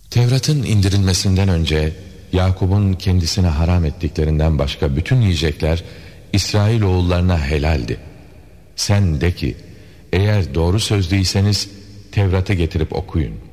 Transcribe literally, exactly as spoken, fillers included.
Tevrat'ın indirilmesinden önce Yakup'un kendisine haram ettiklerinden başka bütün yiyecekler İsrailoğullarına helaldi. Sen de ki, eğer doğru sözlüyseniz Tevrat'ı getirip okuyun.